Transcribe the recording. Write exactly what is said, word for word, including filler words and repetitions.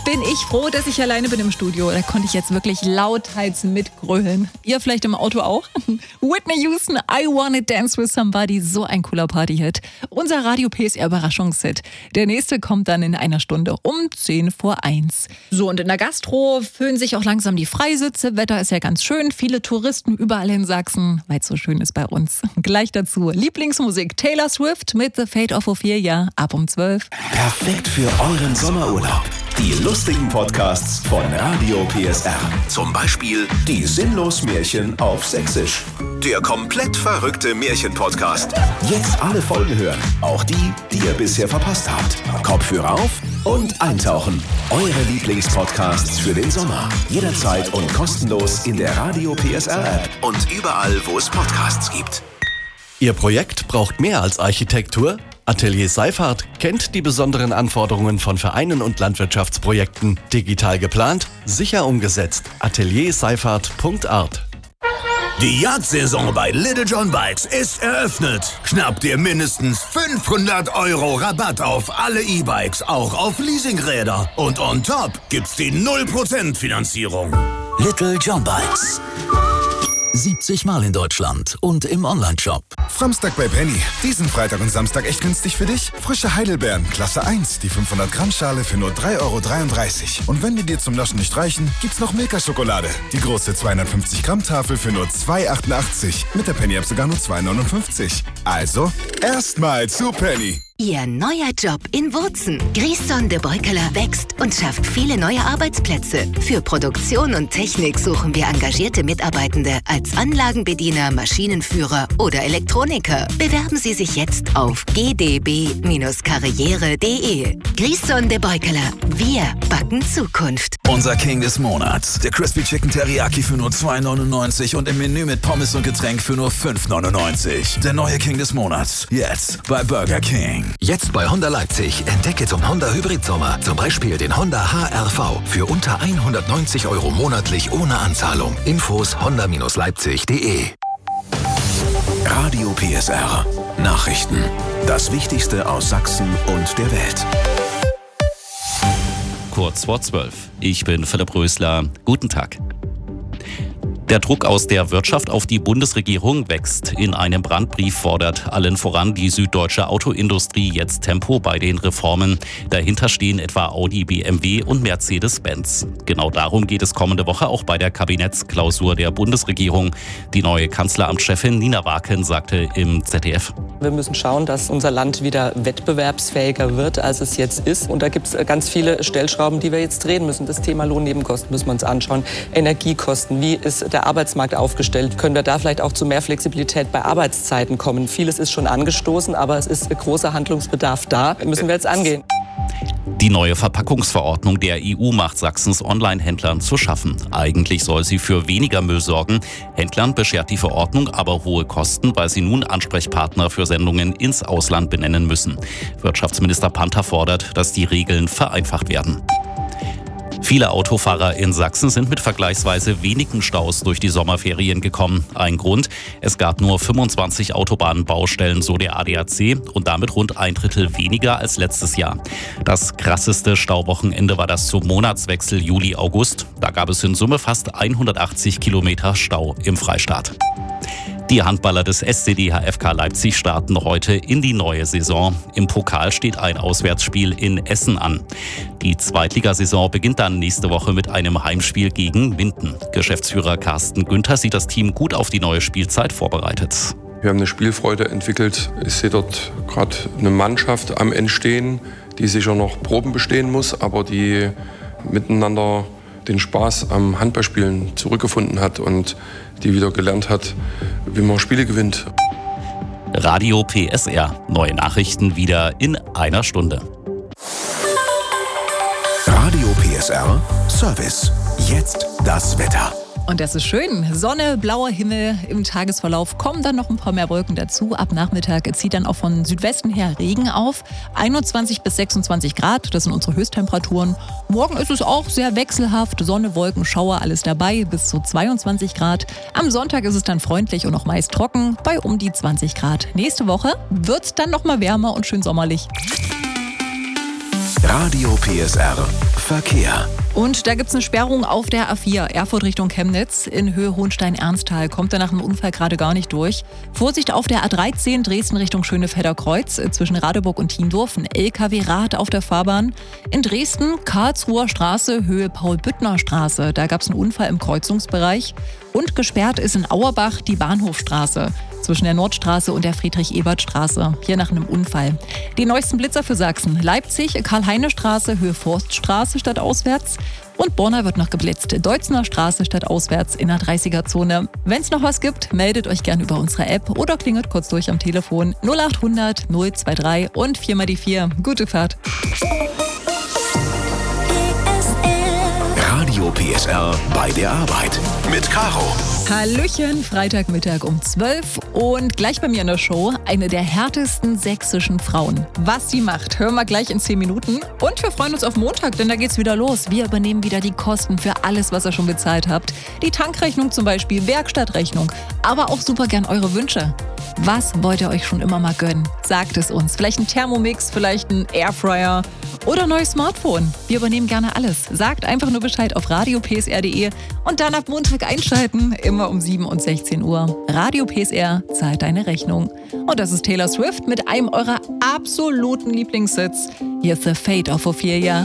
bin ich froh, dass ich alleine bin im Studio. Da konnte ich jetzt wirklich lauthals mitgrölen. Ihr vielleicht im Auto auch? Whitney Houston, I Wanna Dance With Somebody. So ein cooler Partyhit. Unser Radio P S R-Überraschungshit. Der nächste kommt dann in einer Stunde um zehn vor eins. So, und in der Gastro füllen sich auch langsam die Freisitze. Wetter ist ja ganz schön. Viele Touristen überall in Sachsen, weil es so schön ist bei uns. Gleich dazu Lieblingsmusik Taylor Swift mit The Fate of Ophelia ab um zwölf. Perfekt für euren Sommerurlaub. Die lustigen Podcasts von Radio P S R. Zum Beispiel die Sinnlos-Märchen auf Sächsisch. Der komplett verrückte Märchen-Podcast. Jetzt alle Folgen hören. Auch die, die ihr bisher verpasst habt. Kopfhörer auf und eintauchen. Eure Lieblingspodcasts für den Sommer. Jederzeit und kostenlos in der Radio P S R-App und überall, wo es Podcasts gibt. Ihr Projekt braucht mehr als Architektur? Atelier Seifert kennt die besonderen Anforderungen von Vereinen und Landwirtschaftsprojekten. Digital geplant, sicher umgesetzt. atelier seifert punkt art. Die Jagdsaison bei Little John Bikes ist eröffnet. Schnapp dir mindestens fünfhundert Euro Rabatt auf alle E-Bikes, auch auf Leasingräder. Und on top gibt's die null Prozent Finanzierung. Little John Bikes. siebzig Mal in Deutschland und im Onlineshop. Samstag bei Penny. Diesen Freitag und Samstag echt günstig für dich? Frische Heidelbeeren, Klasse eins, die fünfhundert Gramm Schale für nur drei Euro dreiunddreißig. Und wenn die dir zum Naschen nicht reichen, gibt's noch Milka-Schokolade. Die große zweihundertfünfzig Gramm Tafel für nur zwei Euro achtundachtzig. Mit der Penny-App sogar nur zwei Euro neunundfünfzig. Also, erstmal zu Penny. Ihr neuer Job in Wurzen. Griesson de Beukeler wächst und schafft viele neue Arbeitsplätze. Für Produktion und Technik suchen wir engagierte Mitarbeitende als Anlagenbediener, Maschinenführer oder Elektroniker. Bewerben Sie sich jetzt auf g d b karriere punkt d e. Griesson de Beukeler. Wir backen Zukunft. Unser King des Monats. Der Crispy Chicken Teriyaki für nur zwei Euro neunundneunzig und im Menü mit Pommes und Getränk für nur fünf Euro neunundneunzig. Der neue King des Monats. Jetzt bei Burger King. Jetzt bei Honda Leipzig. Entdecke zum Honda Hybrid Sommer zum Beispiel den Honda H R V für unter hundertneunzig Euro monatlich ohne Anzahlung. Infos honda leipzig punkt d e. Radio P S R. Nachrichten. Das Wichtigste aus Sachsen und der Welt. Kurz vor zwölf. Ich bin Philipp Rösler. Guten Tag. Der Druck aus der Wirtschaft auf die Bundesregierung wächst. In einem Brandbrief fordert allen voran die süddeutsche Autoindustrie jetzt Tempo bei den Reformen. Dahinter stehen etwa Audi, B M W und Mercedes-Benz. Genau darum geht es kommende Woche auch bei der Kabinettsklausur der Bundesregierung. Die neue Kanzleramtschefin Nina Waken sagte im Z D F: Wir müssen schauen, dass unser Land wieder wettbewerbsfähiger wird, als es jetzt ist. Und da gibt es ganz viele Stellschrauben, die wir jetzt drehen müssen. Das Thema Lohnnebenkosten müssen wir uns anschauen. Energiekosten, wie ist der Arbeitsmarkt aufgestellt? Können wir da vielleicht auch zu mehr Flexibilität bei Arbeitszeiten kommen? Vieles ist schon angestoßen, aber es ist großer Handlungsbedarf da. Müssen wir jetzt angehen. Die neue Verpackungsverordnung der E U macht Sachsens Online-Händlern zu schaffen. Eigentlich soll sie für weniger Müll sorgen. Händlern beschert die Verordnung aber hohe Kosten, weil sie nun Ansprechpartner für Sendungen ins Ausland benennen müssen. Wirtschaftsminister Panther fordert, dass die Regeln vereinfacht werden. Viele Autofahrer in Sachsen sind mit vergleichsweise wenigen Staus durch die Sommerferien gekommen. Ein Grund: Es gab nur fünfundzwanzig Autobahnbaustellen, so der A D A C, und damit rund ein Drittel weniger als letztes Jahr. Das krasseste Stauwochenende war das zum Monatswechsel Juli-August. Da gab es in Summe fast hundertachtzig Kilometer Stau im Freistaat. Die Handballer des S C D H F K Leipzig starten heute in die neue Saison. Im Pokal steht ein Auswärtsspiel in Essen an. Die Zweitligasaison beginnt dann nächste Woche mit einem Heimspiel gegen Minden. Geschäftsführer Carsten Günther sieht das Team gut auf die neue Spielzeit vorbereitet. Wir haben eine Spielfreude entwickelt. Ich sehe dort gerade eine Mannschaft am Entstehen, die sicher noch Proben bestehen muss, aber die miteinander den Spaß am Handballspielen zurückgefunden hat und die wieder gelernt hat, wie man Spiele gewinnt. Radio P S R. Neue Nachrichten wieder in einer Stunde. Radio P S R Service. Jetzt das Wetter. Und das ist schön. Sonne, blauer Himmel. Im Tagesverlauf kommen dann noch ein paar mehr Wolken dazu. Ab Nachmittag zieht dann auch von Südwesten her Regen auf. einundzwanzig bis sechsundzwanzig Grad, das sind unsere Höchsttemperaturen. Morgen ist es auch sehr wechselhaft. Sonne, Wolken, Schauer, alles dabei, bis zu zweiundzwanzig Grad. Am Sonntag ist es dann freundlich und auch meist trocken, bei um die zwanzig Grad. Nächste Woche wird es dann noch mal wärmer und schön sommerlich. Radio P S R Verkehr. Und da gibt es eine Sperrung auf der A vier, Erfurt Richtung Chemnitz. In Höhe Hohenstein-Ernsthal kommt er nach einem Unfall gerade gar nicht durch. Vorsicht auf der A dreizehn, Dresden Richtung Schönefelder Kreuz. Zwischen Radeburg und Tiendorf ein L K W-Rad auf der Fahrbahn. In Dresden, Karlsruher Straße, Höhe Paul-Büttner-Straße. Da gab es einen Unfall im Kreuzungsbereich. Und gesperrt ist in Auerbach die Bahnhofstraße zwischen der Nordstraße und der Friedrich-Ebert-Straße. Hier nach einem Unfall. Die neuesten Blitzer für Sachsen. Leipzig, Karl-Heine-Straße, Höhe Forststraße statt auswärts. Und Borna wird noch geblitzt. Deutzener Straße statt auswärts in der dreißiger-Zone. Wenn es noch was gibt, meldet euch gerne über unsere App oder klingelt kurz durch am Telefon null acht hundert null zwei drei und vier mal die vier. Gute Fahrt. Radio P S R bei der Arbeit mit Caro. Hallöchen, Freitagmittag um zwölf und gleich bei mir in der Show eine der härtesten sächsischen Frauen. Was sie macht, hören wir gleich in zehn Minuten. Und wir freuen uns auf Montag, denn da geht's wieder los. Wir übernehmen wieder die Kosten für alles, was ihr schon bezahlt habt. Die Tankrechnung zum Beispiel, Werkstattrechnung, aber auch super gern eure Wünsche. Was wollt ihr euch schon immer mal gönnen? Sagt es uns. Vielleicht ein Thermomix, vielleicht ein Airfryer oder ein neues Smartphone. Wir übernehmen gerne alles. Sagt einfach nur Bescheid auf radio p s r punkt d e und dann ab Montag einschalten, immer um sieben und sechzehn Uhr. Radio P S R zahlt deine Rechnung. Und das ist Taylor Swift mit einem eurer absoluten Lieblingshits. Hier ist The Fate of Ophelia.